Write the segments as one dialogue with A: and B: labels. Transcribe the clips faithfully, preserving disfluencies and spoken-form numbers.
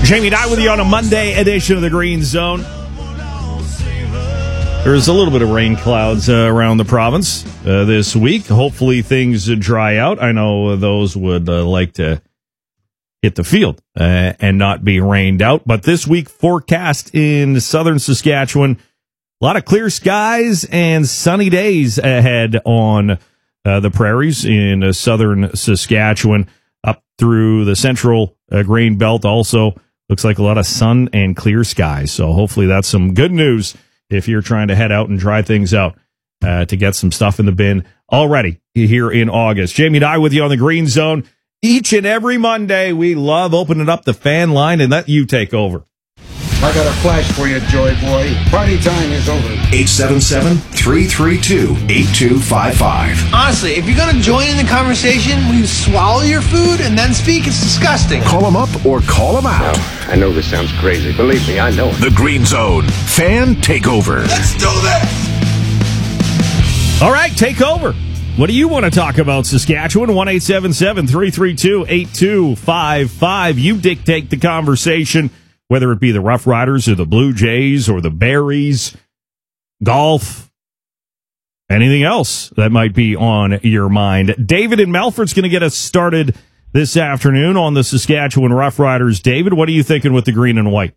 A: Jamie and I with you on a Monday edition of the Green Zone. There's a little bit of rain clouds uh, around the province uh, this week. Hopefully things uh, dry out. I know those would uh, like to hit the field uh, and not be rained out. But this week forecast in southern Saskatchewan, a lot of clear skies and sunny days ahead on uh, the prairies in uh, southern Saskatchewan up through the central uh, grain belt. Also looks like a lot of sun and clear skies. So hopefully that's some good news if you're trying to head out and dry things out uh, to get some stuff in the bin already here in August. Jamie and I with you on the Green Zone. Each and every Monday, we love opening up the fan line and let you take over.
B: I got a flash for you, Joy Boy. Party time is over.
C: eight seven seven, three three two, eight two five five.
D: Honestly, if you're going to join in the conversation, will you swallow your food and then speak? It's disgusting.
C: Call them up or call them out.
B: Now, I know this sounds crazy. Believe me, I know it.
C: The Green Zone Fan Takeover.
D: Let's do this!
A: All right, take over. What do you want to talk about, Saskatchewan? one eight seven seven, three three two, eight two five five. You dictate the conversation, whether it be the Rough Riders or the Blue Jays or the Berries, golf, anything else that might be on your mind. David in Melford's going to get us started this afternoon on the Saskatchewan Rough Riders. David, what are you thinking with the green and white?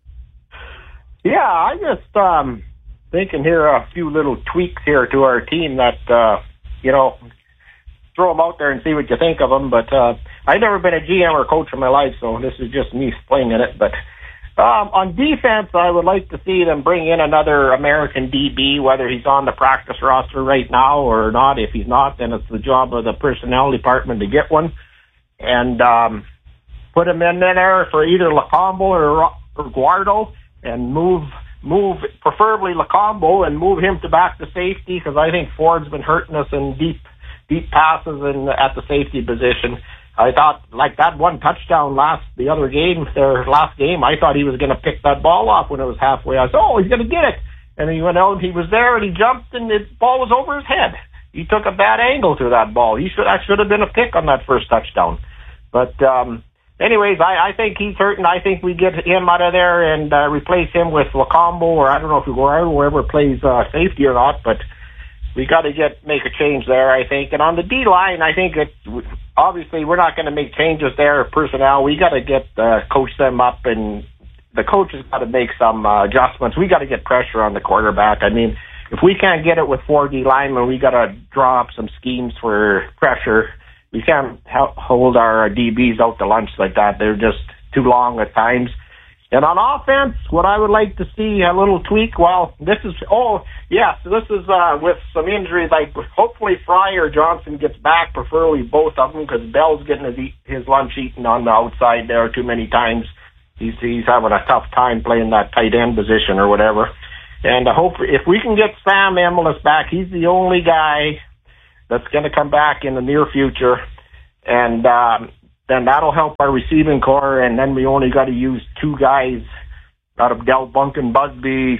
E: Yeah, I just um thinking here a few little tweaks here to our team that, uh, you know, throw them out there and see what you think of them. But uh, I've never been a G M or coach in my life, so this is just me playing in it. But Um, on defense, I would like to see them bring in another American D B, whether he's on the practice roster right now or not. If he's not, then it's the job of the personnel department to get one. And um, put him in there for either Lacombo or, or Guardo and move, move preferably Lacombo and move him to back to safety, because I think Ford's been hurting us in deep, deep passes in, at the safety position. I thought, like that one touchdown last, the other game, their last game, I thought he was going to pick that ball off when it was halfway. I said, oh, he's going to get it. And he went out, he was there, and he jumped, and the ball was over his head. He took a bad angle to that ball. He should, that should have been a pick on that first touchdown. But um, anyways, I, I think he's hurting. I think we get him out of there and uh, replace him with Lacombo, or I don't know if whoever plays uh, safety or not, but we got to get make a change there, I think. And on the D line, I think it obviously we're not going to make changes there. Personnel, we got to get uh, coach them up, and the coach has got to make some uh, adjustments. We got to get pressure on the quarterback. I mean, if we can't get it with four D linemen, we got to draw up some schemes for pressure. We can't help hold our D Bs out to lunch like that. They're just too long at times. And on offense, what I would like to see a little tweak. Well, this is oh yeah, so this is uh, with some injuries. Like hopefully Fry or Johnson gets back, preferably both of them, because Bell's getting his, his lunch eaten on the outside there too many times. He's he's having a tough time playing that tight end position or whatever. And I hope if we can get Sam Emilus back, he's the only guy that's going to come back in the near future, and. Um, then that'll help our receiving core, and then we only got to use two guys out of Del Bunkin, Busby,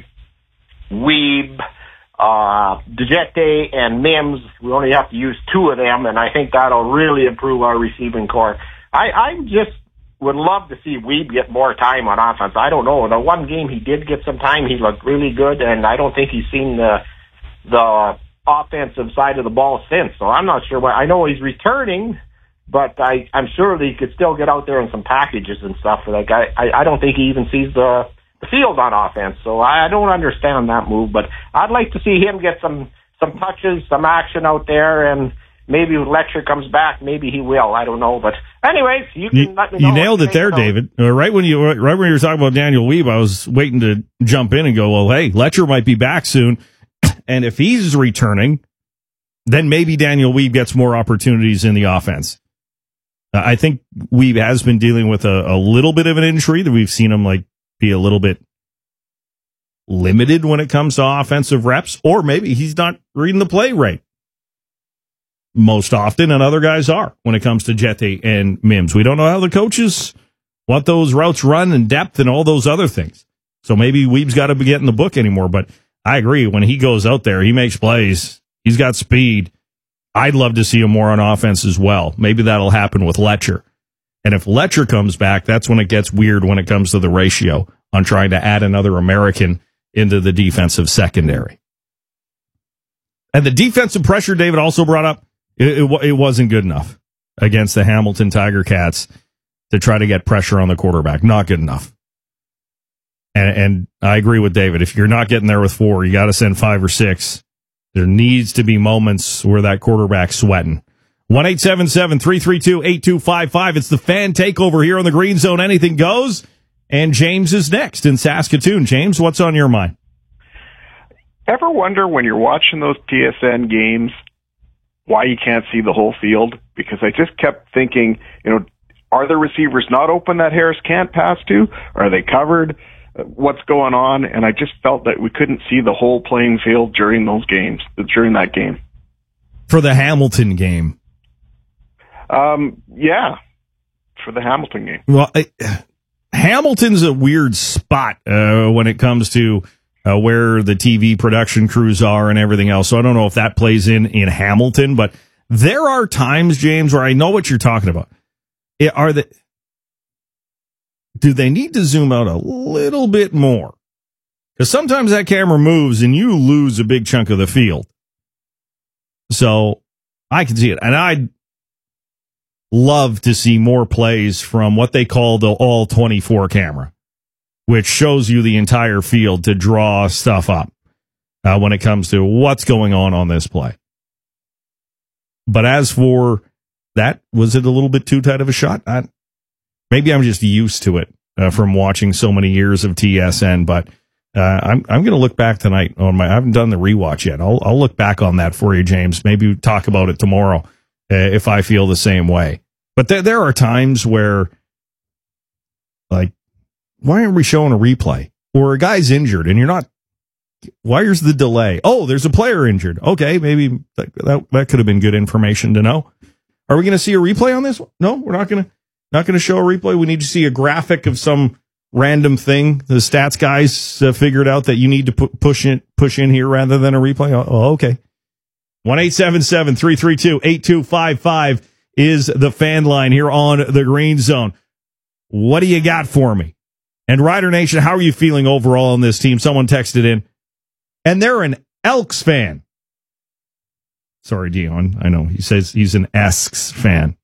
E: Weeb, uh, DeJete, and Mims. We only have to use two of them, and I think that'll really improve our receiving core. I, I just would love to see Weeb get more time on offense. I don't know. The one game he did get some time, he looked really good, and I don't think he's seen the the offensive side of the ball since, so I'm not sure what. I know he's returning, but I, I'm sure that he could still get out there in some packages and stuff. Like I, I, I don't think he even sees the, the field on offense, so I don't understand that move. But I'd like to see him get some, some touches, some action out there, and maybe when Letcher comes back, maybe he will. I don't know. But anyways, you can
A: you,
E: let me know.
A: You nailed it there, David. Uh, right when you right when you were talking about Daniel Weeb, I was waiting to jump in and go, well, hey, Letcher might be back soon, and if he's returning, then maybe Daniel Weeb gets more opportunities in the offense. I think Weeb has been dealing with a, a little bit of an injury that we've seen him like be a little bit limited when it comes to offensive reps, or maybe he's not reading the play right most often, and other guys are when it comes to Jete and Mims. We don't know how the coaches want those routes run and depth and all those other things. So maybe Weeb's got to be getting the book anymore, but I agree. When he goes out there, he makes plays. He's got speed. I'd love to see him more on offense as well. Maybe that'll happen with Letcher. And if Letcher comes back, that's when it gets weird when it comes to the ratio on trying to add another American into the defensive secondary. And the defensive pressure David also brought up, it, it, it wasn't good enough against the Hamilton Tiger Cats to try to get pressure on the quarterback. Not good enough. And, and I agree with David. If you're not getting there with four, you got to send five or six. There needs to be moments where that quarterback's sweating. one eight seven seven, three three two, eight two five five. It's the Fan Takeover here on the Green Zone. Anything goes. And James is next in Saskatoon. James, what's on your mind?
F: Ever wonder when you're watching those T S N games why you can't see the whole field? Because I just kept thinking, you know, are the receivers not open that Harris can't pass to? Are they covered? What's going on? And I just felt that we couldn't see the whole playing field during those games, during that game.
A: For the Hamilton game?
F: Um, yeah, for the Hamilton game.
A: Well, I, Hamilton's a weird spot uh, when it comes to uh, where the T V production crews are and everything else. So I don't know if that plays in in Hamilton, but there are times, James, where I know what you're talking about. It, are the do they need to zoom out a little bit more? Because sometimes that camera moves and you lose a big chunk of the field. So I can see it, and I'd love to see more plays from what they call the all twenty-four camera, which shows you the entire field to draw stuff up uh, when it comes to what's going on on this play. But as for that, was it a little bit too tight of a shot? I, maybe I'm just used to it uh, from watching so many years of T S N, but uh, I'm I'm going to look back tonight on my. I haven't done the rewatch yet. I'll I'll look back on that for you, James. Maybe we'll talk about it tomorrow uh, if I feel the same way. But there there are times where, like, why aren't we showing a replay? Or a guy's injured and you're not. Where's the delay? Oh, there's a player injured. Okay, maybe that that, that could have been good information to know. Are we going to see a replay on this one? No, we're not going to. Not going to show a replay. We need to see a graphic of some random thing the stats guys uh, figured out that you need to pu- push in push in here rather than a replay. Oh, oh okay. one eight seven seven, three three two, eight two five five is the fan line here on the Green Zone. What do you got for me? And Rider Nation, how are you feeling overall on this team? Someone texted in, and they're an Elks fan. Sorry, Dion. I know he says he's an Esks fan.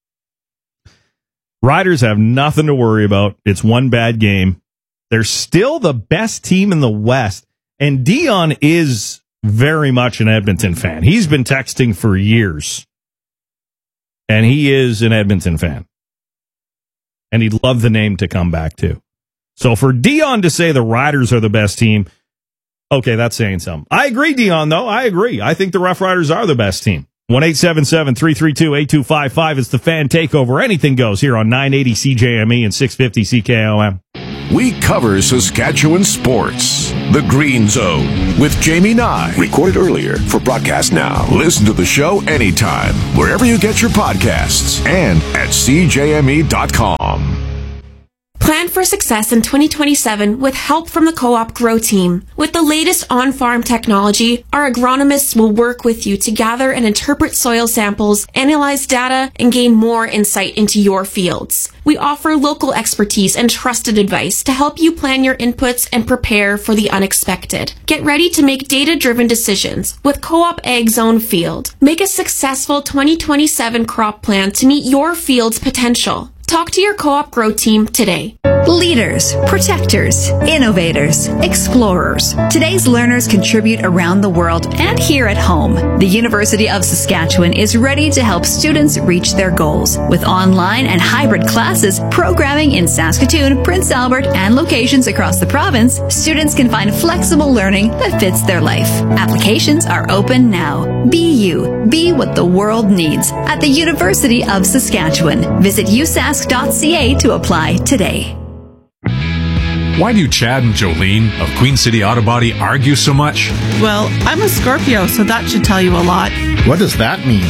A: Riders have nothing to worry about. It's one bad game. They're still the best team in the West. And Dion is very much an Edmonton fan. He's been texting for years. And he is an Edmonton fan. And he'd love the name to come back to. So for Dion to say the Riders are the best team, okay, that's saying something. I agree, Dion, though. I agree. I think the Rough Riders are the best team. one eight seven seven, three three two, eight two five five. It's the Fan Takeover. Anything goes here on nine eighty C J M E and six fifty C K O M.
C: We cover Saskatchewan sports. The Green Zone with Jamie Nye. Recorded earlier for broadcast now. Listen to the show anytime, wherever you get your podcasts, and at C J M E dot com.
G: Plan for success in twenty twenty-seven with help from the Co-op Grow Team. With the latest on-farm technology, our agronomists will work with you to gather and interpret soil samples, analyze data, and gain more insight into your fields. We offer local expertise and trusted advice to help you plan your inputs and prepare for the unexpected. Get ready to make data-driven decisions with Co-op Ag Zone Field. Make a successful twenty twenty-seven crop plan to meet your field's potential. Talk to your Co-op Grow Team today.
H: Leaders, protectors, innovators, explorers. Today's learners contribute around the world and here at home. The University of Saskatchewan is ready to help students reach their goals. With online and hybrid classes, programming in Saskatoon, Prince Albert, and locations across the province, students can find flexible learning that fits their life. Applications are open now. Be you. Be what the world needs at the University of Saskatchewan. Visit u s a s c dot c a to apply today.
I: Why do Chad and Jolene of Queen City Auto Body argue so much?
J: Well, I'm a Scorpio, so that should tell you a lot.
K: What does that mean?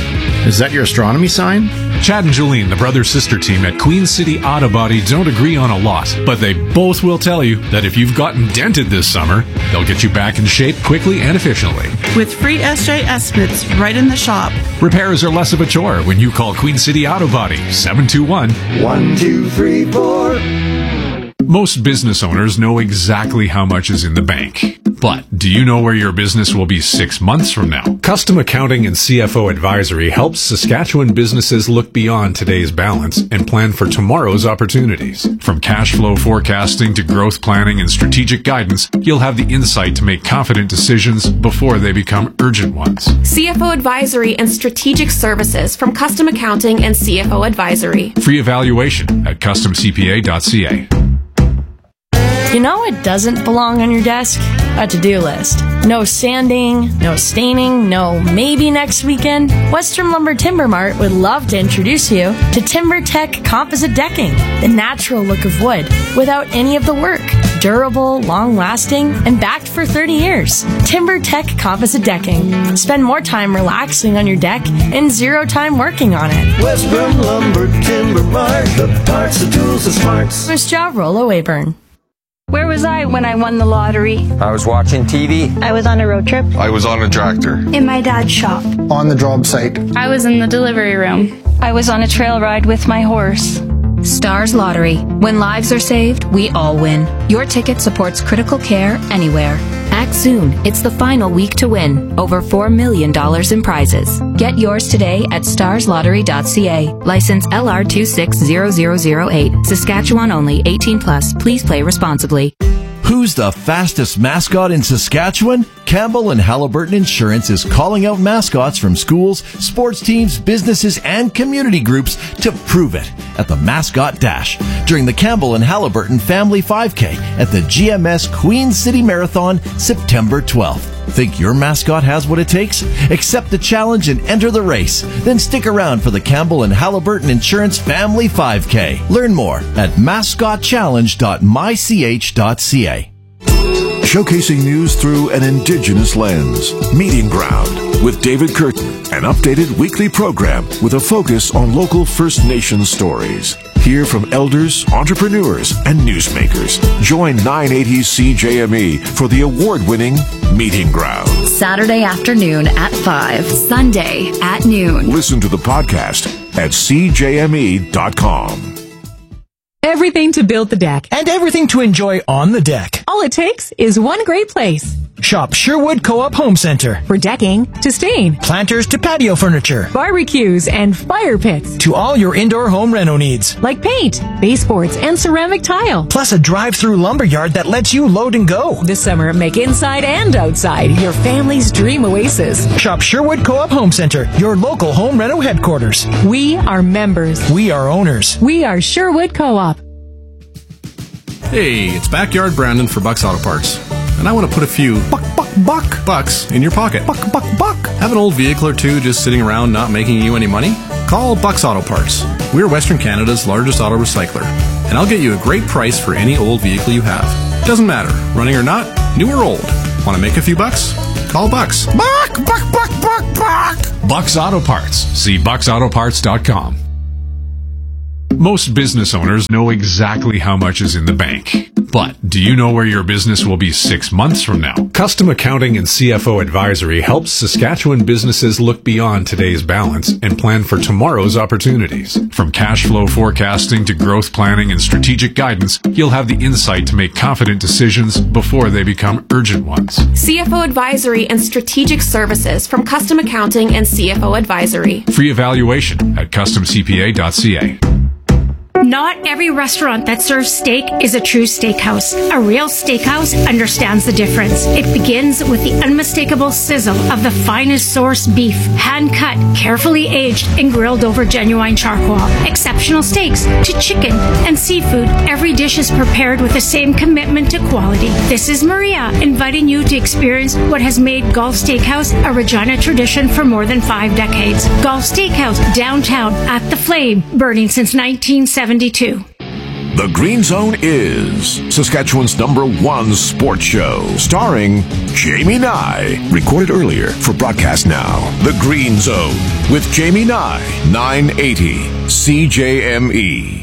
J: Is that your astronomy sign?
I: Chad and Jolene, the brother-sister team at Queen City Auto Body, don't agree on a lot, but they both will tell you that if you've gotten dented this summer, they'll get you back in shape quickly and efficiently.
K: With free S J estimates right in the shop.
I: Repairs are less of a chore when you call Queen City Auto Body, seven two one,
L: one two three four.
I: Most business owners know exactly how much is in the bank. But do you know where your business will be six months from now? Custom Accounting and C F O Advisory helps Saskatchewan businesses look beyond today's balance and plan for tomorrow's opportunities. From cash flow forecasting to growth planning and strategic guidance, you'll have the insight to make confident decisions before they become urgent ones.
G: C F O Advisory and Strategic Services from Custom Accounting and C F O Advisory.
I: Free evaluation at custom c p a dot c a.
M: You know what doesn't belong on your desk? A to-do list. No sanding, no staining, no maybe next weekend. Western Lumber Timber Mart would love to introduce you to TimberTech Composite Decking, the natural look of wood without any of the work. Durable, long-lasting, and backed for thirty years. TimberTech Composite Decking. Spend more time relaxing on your deck and zero time working on it.
L: Western Lumber Timber Mart, the parts, the tools, the smarts.
M: First job, Rollo Wayburn.
N: Where was I when I won the lottery?
O: I was watching T V.
N: I was on a road trip.
P: I was on a tractor.
N: In my dad's shop.
Q: On the job site.
N: I was in the delivery room. I was on a trail ride with my horse.
R: Stars Lottery. When lives are saved, we all win. Your ticket supports critical care anywhere. Act soon. It's the final week to win. Over four million dollars in prizes. Get yours today at stars lottery dot c a. License L R two six zero zero zero eight. Saskatchewan only. eighteen plus. Please play responsibly.
S: Who's the fastest mascot in Saskatchewan? Campbell and Halliburton Insurance is calling out mascots from schools, sports teams, businesses, and community groups to prove it at the Mascot Dash during the Campbell and Halliburton Family five K at the G M S Queen City Marathon, September twelfth. Think your mascot has what it takes? Accept the challenge and enter the race. Then stick around for the Campbell and Halliburton Insurance Family five K. Learn more at mascot challenge dot my c h dot c a.
C: Showcasing news through an Indigenous lens. Meeting Ground with David Curtin, an updated weekly program with a focus on local First Nations stories. Hear from elders, entrepreneurs, and newsmakers. Join nine eighty C J M E for the award-winning Meeting Ground.
H: Saturday afternoon at five, Sunday at noon.
C: Listen to the podcast at c j m e dot com.
T: Everything to build the deck.
U: And everything to enjoy on the deck.
T: All it takes is one great place.
U: Shop Sherwood Co-op Home Center.
T: For decking to stain.
U: Planters to patio furniture.
T: Barbecues and fire pits.
U: To all your indoor home reno needs.
T: Like paint, baseboards, and ceramic tile.
U: Plus a drive-through lumberyard that lets you load and go.
T: This summer, make inside and outside your family's dream oasis.
U: Shop Sherwood Co-op Home Center, your local home reno headquarters.
T: We are members.
U: We are owners.
T: We are Sherwood Co-op.
V: Hey, it's Backyard Brandon for Bucks Auto Parts. And I want to put a few buck, buck, buck bucks in your pocket. Buck, buck, buck. Have an old vehicle or two just sitting around not making you any money? Call Bucks Auto Parts. We're Western Canada's largest auto recycler. And I'll get you a great price for any old vehicle you have. Doesn't matter, running or not, new or old. Want to make a few bucks? Call Bucks.
L: Buck, buck, buck, buck, buck.
I: Bucks Auto Parts. See bucks auto parts dot com. Most business owners know exactly how much is in the bank. But do you know where your business will be six months from now? Custom Accounting and C F O Advisory helps Saskatchewan businesses look beyond today's balance and plan for tomorrow's opportunities. From cash flow forecasting to growth planning and strategic guidance, you'll have the insight to make confident decisions before they become urgent ones.
G: C F O Advisory and Strategic Services from Custom Accounting and C F O Advisory.
I: Free evaluation at custom c p a dot c a.
W: Not every restaurant that serves steak is a true steakhouse. A real steakhouse understands the difference. It begins with the unmistakable sizzle of the finest source beef, hand-cut, carefully aged, and grilled over genuine charcoal. Exceptional steaks to chicken and seafood. Every dish is prepared with the same commitment to quality. This is Maria, inviting you to experience what has made Gulf Steakhouse a Regina tradition for more than five decades. Gulf Steakhouse, downtown, at the Flame, burning since nineteen seventy-two.
C: The Green Zone is Saskatchewan's number one sports show, starring Jamie Nye. Recorded earlier for broadcast now. The Green Zone with Jamie Nye, nine eighty C J M E.